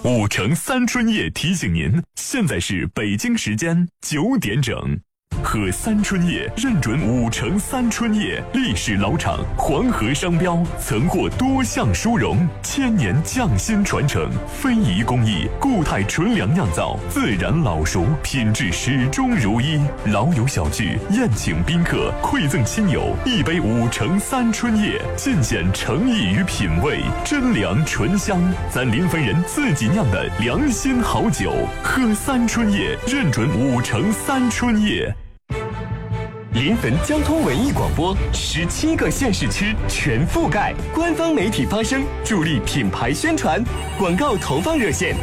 5城3春夜提醒您，现在是北京时间9点整。喝3春夜认准5城3春夜，历史老厂，黄河商标，曾获多项殊荣，1000年匠心传承，非遗工艺，固态纯粮酿造，自然老熟，品质始终如一。老友小聚，宴请宾客，馈赠亲友，一杯5城3春夜，尽显诚意与品味，真粮醇香，咱临汾人自己酿的良心好酒。喝3春夜认准5城3春夜。 临汾交通文艺广播17个县市区全覆盖，官方媒体发声，助力品牌宣传。广告投放热线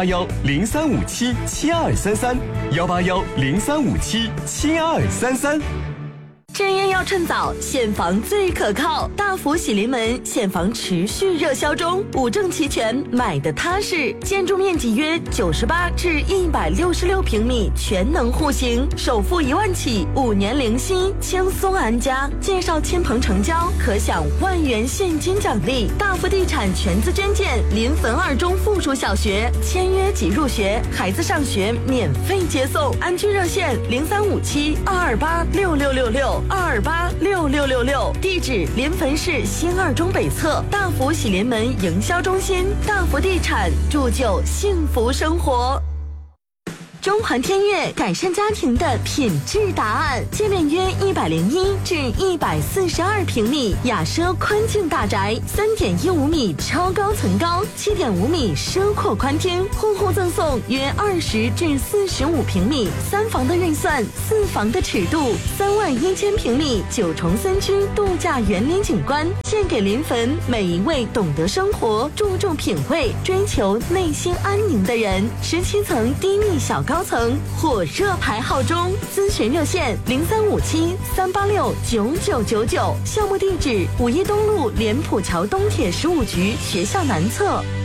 18103577233，18103577233。 正业要趁早，现房最可靠。大福喜临门现房持续热销中，5证齐全，买的踏实。建筑面积约98至166平米，全能户型，首付1万起，5年零息，轻松安家。介绍亲朋成交，可享1万元现金奖励。大福地产全资捐建临汾2中附属小学，签约即入学，孩子上学免费接送。安居热线035722826666。2286666，地址临汾市新2中北侧大福喜临门营销中心。大福地产，铸就幸福生活。中环天悦改善家庭的品质答案，界面约101至142平米，雅奢宽净大宅，3.15米超高层高，7.5米奢阔宽厅，户户赠送约20至45平米，3房的预算，4房的尺度，31000平米9重3区度假园林景观，献给临汾每一位懂得生活、注重品味、追求内心安宁的人。17层低密小高层火热排号中，咨询热线0357386999，项目地址5一东路莲浦桥东铁15局学校南侧。